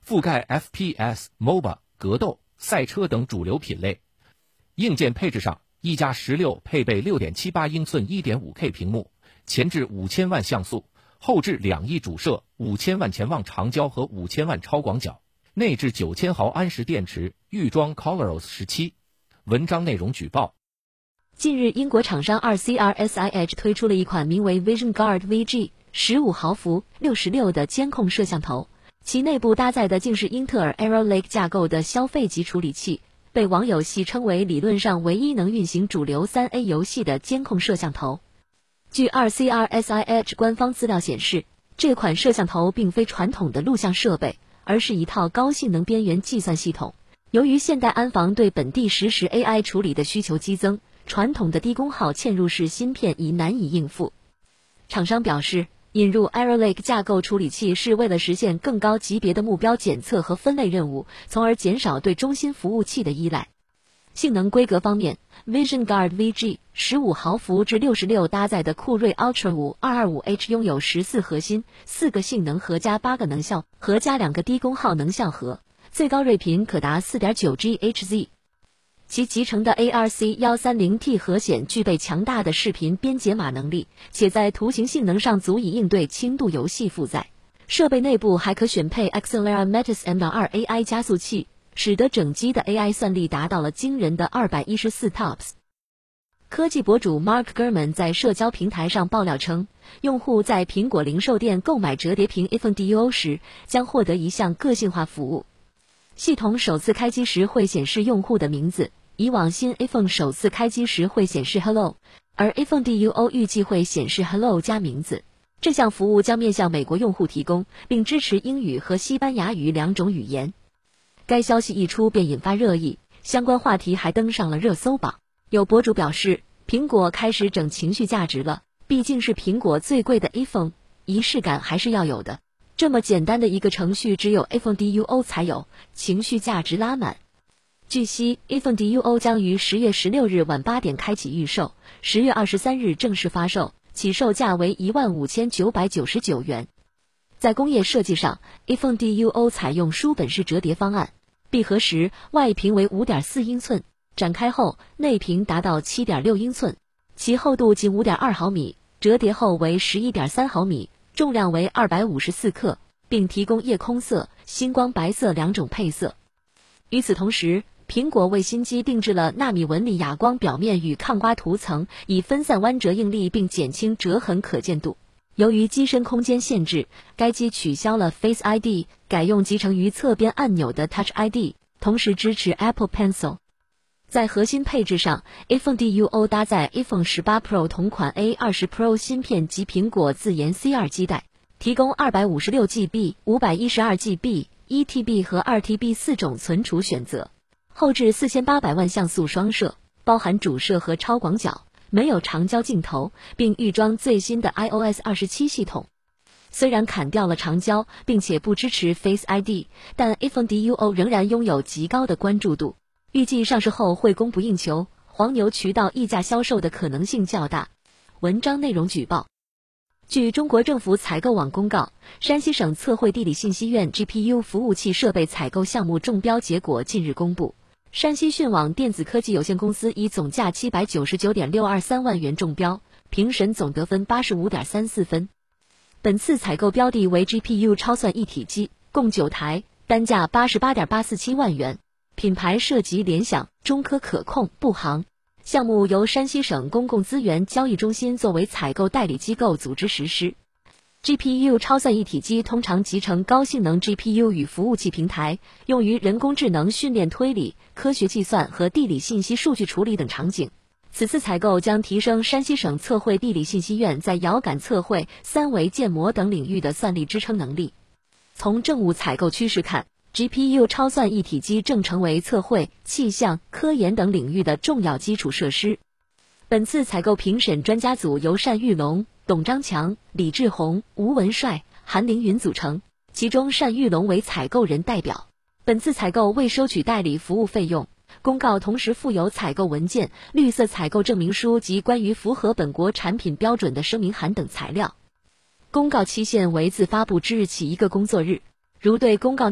覆盖 FPS、MOBA、格斗、赛车等主流品类。硬件配置上，一加16配备 6.78 英寸 1.5K 屏幕，前置5000万像素，后置2亿主摄、5000万潜望长焦和5000万超广角，内置9000毫安时电池，预装 ColorOS 17。文章内容举报。 近日，英国厂商 RCRSIH 推出了一款名为 Vision Guard VG 15毫伏66的监控摄像头，其内部搭载的竟是英特尔 Arrow Lake 架构的消费级处理器，被网友戏称为理论上唯一能运行主流 3A 游戏的监控摄像头。据 RCRSIH 官方资料显示，这款摄像头并非传统的录像设备，而是一套高性能边缘计算系统。由于现代安防对本地实时 AI 处理的需求激增，传统的低功耗嵌入式芯片已难以应付。厂商表示，引入 Arrow Lake 架构处理器是为了实现更高级别的目标检测和分类任务，从而减少对中心服务器的依赖。性能规格方面， Vision Guard VG 15毫伏至66搭载的酷睿 Ultra 5 225H 拥有14核心、4个性能核加8个能效核加2个低功耗能效核，最高睿频可达 4.9 GHz。其集成的 ARC130T 核显具备强大的视频编解码能力，且在图形性能上足以应对轻度游戏负载。设备内部还可选配 Axelera Metis M.2 AI 加速器，使得整机的 AI 算力达到了惊人的214 TOPS。科技博主 Mark Gurman 在社交平台上爆料称，用户在苹果零售店购买折叠屏 iPhone Duo 时，将获得一项个性化服务。系统首次开机时会显示用户的名字，以往新 iPhone 首次开机时会显示 Hello， 而 iPhone Duo 预计会显示 Hello 加名字。这项服务将面向美国用户提供，并支持英语和西班牙语2种语言。该消息一出便引发热议，相关话题还登上了热搜榜。有博主表示，苹果开始整情绪价值了，毕竟是苹果最贵的 iPhone， 仪式感还是要有的。这么简单的一个程序只有 iPhone Duo 才有，情绪价值拉满。据悉 iPhone Duo 将于10月16日晚8点开启预售，10月23日正式发售，起售价为15999元。在工业设计上， iPhone Duo 采用书本式折叠方案，闭合时外屏为 5.4 英寸，展开后内屏达到 7.6 英寸，其厚度仅 5.2 毫米，折叠后为 11.3 毫米，重量为254克，并提供夜空色、星光白色2种配色。与此同时，苹果为新机定制了纳米纹理哑光表面与抗刮涂层，以分散弯折应力并减轻折痕可见度。由于机身空间限制，该机取消了 Face ID， 改用集成于侧边按钮的 Touch ID， 同时支持 Apple Pencil。在核心配置上， iPhone Duo 搭载 iPhone 18 Pro 同款 A20 Pro 芯片及苹果自研 C2 基带，提供 256GB、512GB、1TB 和 2TB 4种存储选择，后置4800万像素双摄，包含主摄和超广角，没有长焦镜头，并预装最新的 iOS 27系统。虽然砍掉了长焦，并且不支持 Face ID， 但 iPhone Duo 仍然拥有极高的关注度。预计上市后会供不应求，黄牛渠道溢价销售的可能性较大。文章内容举报。据中国政府采购网公告，山西省测绘地理信息院 GPU 服务器设备采购项目中标结果近日公布，山西讯网电子科技有限公司以总价 799.623 万元中标，评审总得分 85.34 分。本次采购标的为 GPU 超算一体机，共9台，单价 88.847 万元。品牌涉及联想、中科可控、步航。项目由山西省公共资源交易中心作为采购代理机构组织实施。GPU 超算一体机通常集成高性能 GPU 与服务器平台，用于人工智能训练推理、科学计算和地理信息数据处理等场景。此次采购将提升山西省测绘地理信息院在遥感测绘、三维建模等领域的算力支撑能力。从政务采购趋势看，GPU 超算一体机正成为测绘、气象、科研等领域的重要基础设施。本次采购评审专家组由单玉龙、董章强、李志宏、吴文帅、韩凌云组成，其中单玉龙为采购人代表。本次采购未收取代理服务费用。公告同时附有采购文件、绿色采购证明书及关于符合本国产品标准的声明函等材料。公告期限为自发布之日起1个工作日。如对公告